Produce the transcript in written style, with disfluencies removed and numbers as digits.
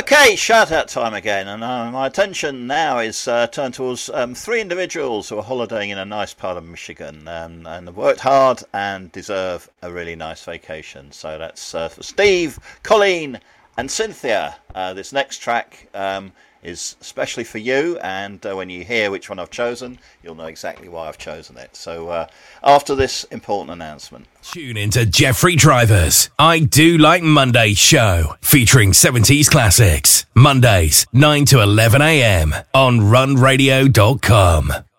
Okay, shout-out time again, and my attention now is turned towards three individuals who are holidaying in a nice part of Michigan and have worked hard and deserve a really nice vacation. So that's for Steve, Colleen and Cynthia. This next track is especially for you, and when you hear which one I've chosen, you'll know exactly why I've chosen it. So after this important announcement. Tune into Jeffrey Driver's I Do Like Mondays show, featuring 70s classics. Mondays, 9 to 11 a.m. on runradio.com.